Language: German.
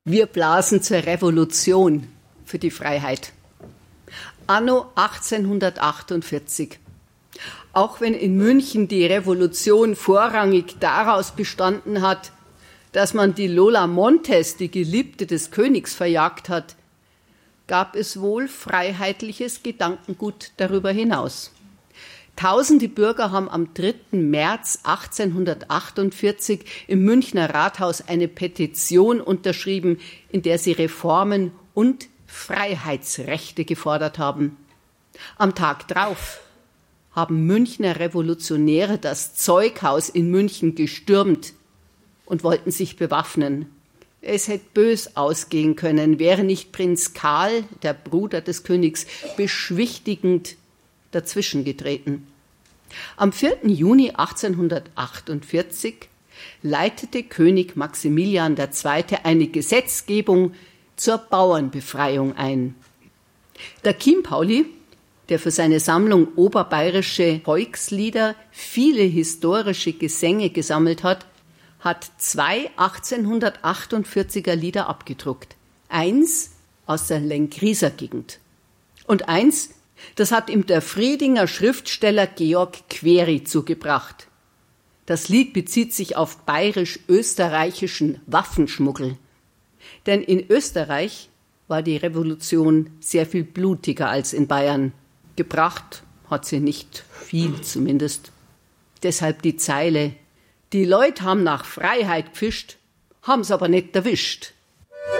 Wir blasen zur Revolution für die Freiheit. Anno 1848. Auch wenn in München die Revolution vorrangig daraus bestanden hat, dass man die Lola Montes, die Geliebte des Königs, verjagt hat, gab es wohl freiheitliches Gedankengut darüber hinaus. Tausende Bürger haben am 3. März 1848 im Münchner Rathaus eine Petition unterschrieben, in der sie Reformen und Freiheitsrechte gefordert haben. Am Tag drauf haben Münchner Revolutionäre das Zeughaus in München gestürmt und wollten sich bewaffnen. Es hätte bös ausgehen können, wäre nicht Prinz Karl, der Bruder des Königs, beschwichtigend dazwischen getreten. Am 4. Juni 1848 leitete König Maximilian II. Eine Gesetzgebung zur Bauernbefreiung ein. Der Chiempauli, der für seine Sammlung oberbayerische Volkslieder viele historische Gesänge gesammelt hat, hat 2 1848er Lieder abgedruckt. Eins aus der Lengrieser Gegend und eins, das hat ihm der Friedinger Schriftsteller Georg Query zugebracht. Das Lied bezieht sich auf bayerisch-österreichischen Waffenschmuggel. Denn in Österreich war die Revolution sehr viel blutiger als in Bayern. Gebracht hat sie nicht viel zumindest. Deshalb die Zeile: Die Leute haben nach Freiheit gefischt, haben's aber nicht erwischt.